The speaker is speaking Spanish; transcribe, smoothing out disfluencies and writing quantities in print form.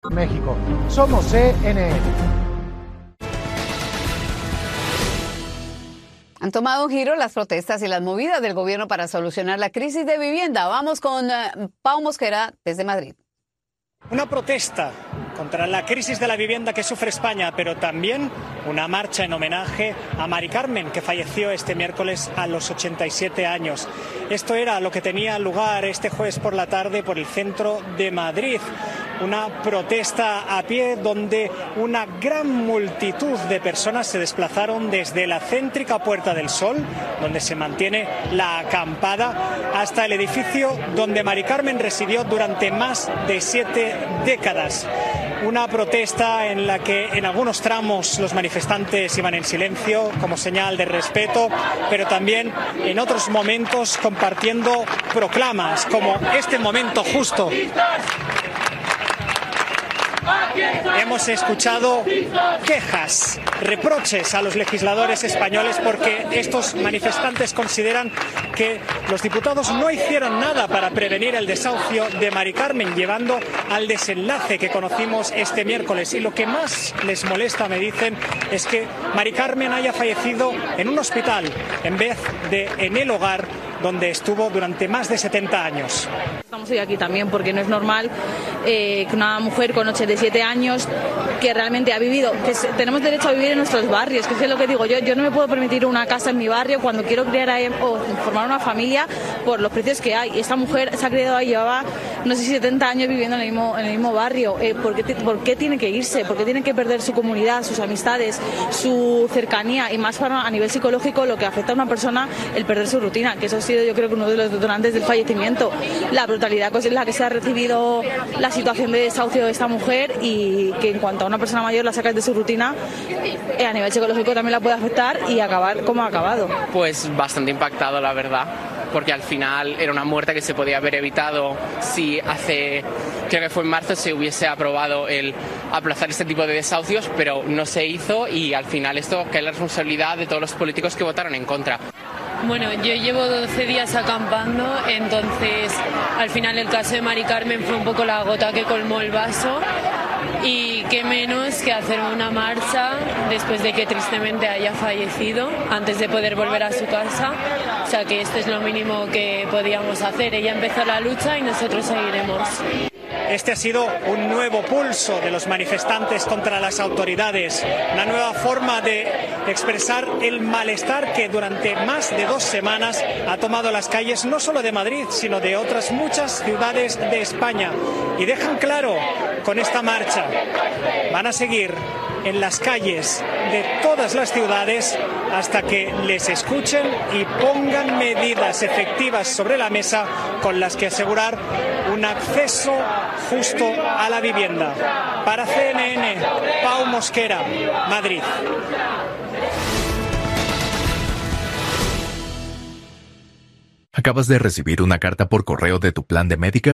México. Somos CNN. Han tomado un giro las protestas y las movidas del gobierno para solucionar la crisis de vivienda. Vamos con Pau Mosquera desde Madrid. Una protesta contra la crisis de la vivienda que sufre España, pero también una marcha en homenaje a Mari Carmen, que falleció este miércoles a los 87 años. Esto era lo que tenía lugar este jueves por la tarde por el centro de Madrid. Una protesta a pie donde una gran multitud de personas se desplazaron desde la céntrica Puerta del Sol, donde se mantiene la acampada, hasta el edificio donde Mari Carmen residió durante más de 7 décadas. Una protesta en la que en algunos tramos los manifestantes iban en silencio como señal de respeto, pero también en otros momentos compartiendo proclamas, como este momento justo. Hemos escuchado quejas, reproches a los legisladores españoles porque estos manifestantes consideran que los diputados no hicieron nada para prevenir el desahucio de Mari Carmen, llevando al desenlace que conocimos este miércoles. Y lo que más les molesta, me dicen, es que Mari Carmen haya fallecido en un hospital en vez de en el hogar donde estuvo durante más de 70 años. Estamos hoy aquí también porque no es normal que una mujer con 87 años que realmente ha vivido, tenemos derecho a vivir en nuestros barrios, que es lo que digo yo no me puedo permitir una casa en mi barrio cuando quiero criar ahí, o formar una familia por los precios que hay. Esta mujer se ha criado ahí, llevaba no sé si 70 años viviendo en el mismo barrio. ¿Por qué tiene que irse? ¿Por qué tiene que perder su comunidad, sus amistades, su cercanía? Y más a nivel psicológico, lo que afecta a una persona, el perder su rutina, que eso ha sido yo creo que uno de los detonantes del fallecimiento. La brutalidad con la que se ha recibido la situación de desahucio de esta mujer, y que en cuanto a una persona mayor la sacas de su rutina, a nivel psicológico también la puede afectar y acabar como ha acabado. Pues bastante impactado, la verdad, porque al final era una muerte que se podía haber evitado si creo que fue en marzo, se hubiese aprobado el aplazar este tipo de desahucios, pero no se hizo, y al final esto cae la responsabilidad de todos los políticos que votaron en contra. Bueno, yo llevo 12 días acampando, entonces al final el caso de Mari Carmen fue un poco la gota que colmó el vaso, y qué menos que hacer una marcha después de que tristemente haya fallecido, antes de poder volver a su casa. O sea que esto es lo mínimo que podíamos hacer. Ella empezó la lucha y nosotros seguiremos. Este ha sido un nuevo pulso de los manifestantes contra las autoridades, una nueva forma de expresar el malestar que durante más de 2 semanas ha tomado las calles no solo de Madrid, sino de otras muchas ciudades de España. Y dejan claro con esta marcha, van a seguir en las calles de todas las ciudades hasta que les escuchen y pongan medidas efectivas sobre la mesa con las que asegurar un acceso justo a la vivienda. Para CNN, Pau Mosquera, Madrid. ¿Acabas de recibir una carta por correo de tu plan de médica?